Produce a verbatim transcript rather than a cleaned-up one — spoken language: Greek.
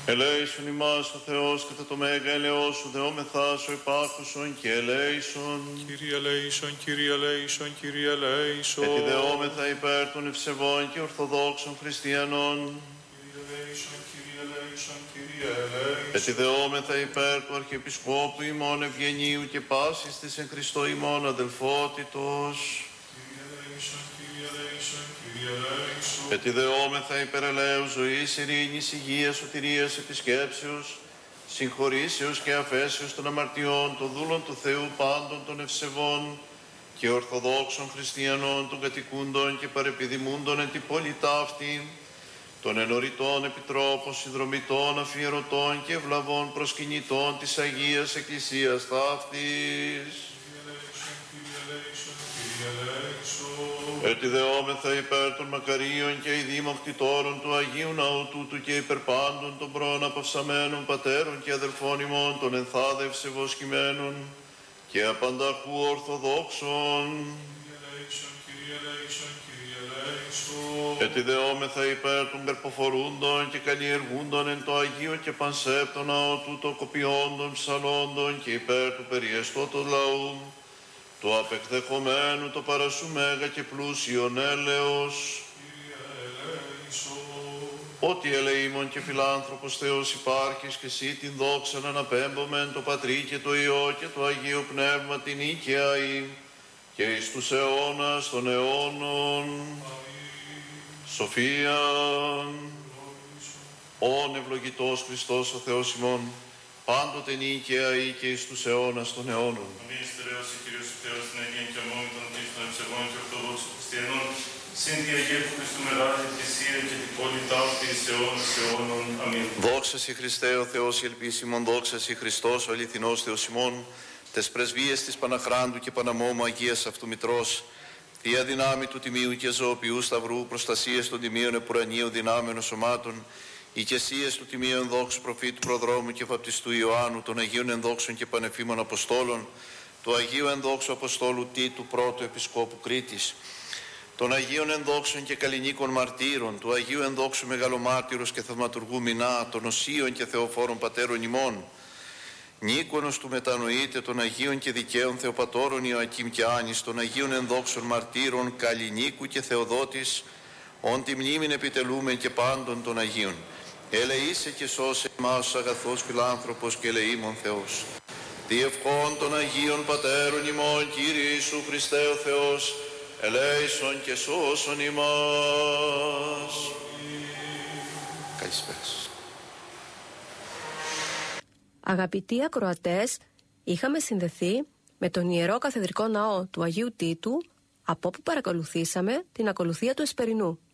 Ελέησον ημάς ο Θεός κατά το μέγα ελεός σου δεόμεθάς ο υπάρχουσον και ελέησον. Κύριε ελέησον, Κύριε ελέησον, Κύριε ελέησον. Ετιδεόμεθα υπέρ των ευσεβών και ορθοδόξων χριστιανών. Κύριε ελέησον, Κύριε ελέησον, Κύριε ελέησον. Ετιδεόμεθα υπέρ του Αρχιεπισκόπου ημών Ευγενίου και πάσης της εν Χριστώ ημών αδελφότητος. Κύριε ελέησον, Κύριε ελέησον, Κύριε ελέησον. Ετιδεόμεθα υπέρ ελέου ζωής, ειρήνης, υγείας, σωτηρίας, επισκέψεως, συγχωρήσεως και αφέσεως των αμαρτιών, των δούλων του Θεού πάντων των ευσεβών και ορθοδόξων χριστιανών, των κατοικούντων και παρεπιδημούντων εν την πόλη ταύτη, των ενωριτών επιτρόπων, συνδρομητών, αφιερωτών και ευλαβών προσκυνητών της Αγίας Εκκλησίας ταύτης. Ετιδεόμεθα υπέρ των μακαρίων και ειδήμων κτητόρων του Αγίου Ναού τούτου και υπέρ πάντων των πρώων απαυσαμένων πατέρων και αδελφών ημών των ενθάδε ευσεβοσκημένων και απανταχού ορθοδόξων. Ετιδεόμεθα υπέρ των περποφορούντων και καλλιεργούντων εν το Αγίο και πανσέπτο ναό τούτο κοπιόντων ψαλόντων και υπέρ του περιεστώτος λαού, το απεκδεχομένου το παρασού μέγα και πλούσιον έλεος. Ότι ελεήμων και φιλάνθρωπος Θεός υπάρχεις και εσύ την δόξαν αναπέμπομεν το Πατρί και το Υιό και το Αγίο Πνεύμα την οίκαιαη και εις τους αιώνας των αιώνων. Σοφία. Ον ευλογητός Χριστός ο Θεός ημών, πάντοτε νίκαια ή και εις τους αιώνας των αιώνων. Αμήν στερεώσει Κύριος ο Θεός την Αγία και αμόμη των τύχων ευσεβών και ορθοδόξων χριστιανών, συν τη Αγία του Χριστού Μεγάλη Εκκλησία και την πόλη ταύτη εις αιώνας αιώνων. Αμήν. Δόξα σοι Χριστέ ο Θεός η ελπίσιμον, δόξα σοι Χριστός ο αληθινός Θεός ημών, τες πρεσβείες της Παναχράντου και Παναμόμου Αγίας αυτού Μητρός, Θεία δυνάμει του Τιμίου και Ζωοποιού Σταυρού, προστασίες των Τιμίων Επουρανίου δυνάμενων σωμάτων, οικεσίες του Τιμίου Ενδόξου Προφήτου Προδρόμου και Βαπτιστού Ιωάννου, των Αγίων Ενδόξων και Πανεφήμων Αποστόλων, του Αγίου Ενδόξου Αποστόλου Τίτου Πρώτου Επισκόπου Κρήτης, των Αγίων Ενδόξων και Καλλινίκων Μαρτύρων, του Αγίου Ενδόξου Μεγαλομάρτυρος και Θαυματουργού Μινά, των Οσίων και Θεοφόρων Πατέρων ημών, Νίκονος του Μετανοήτε, των Αγίων και Δικαίων Θεοπατώρων Ιωακήμ και Άνης, των Αγίων Ενδόξων Μαρτύρων Καλλινίκου και Θεοδότης, ον τη μνήμην επιτελούμεν και πάντων των Αγίων. Ελεήσε και σώσε εμάς αγαθός φιλάνθρωπος και ελεήμων Θεός. Διευχών των Αγίων Πατέρων ημών, Κύριε Ιησού Χριστέ ο Θεός, ελέησον και σώσον ημάς. Καλησπέρα σας. Αγαπητοί ακροατές, είχαμε συνδεθεί με τον Ιερό Καθεδρικό Ναό του Αγίου Τίτου, από όπου παρακολουθήσαμε την ακολουθία του Εσπερινού.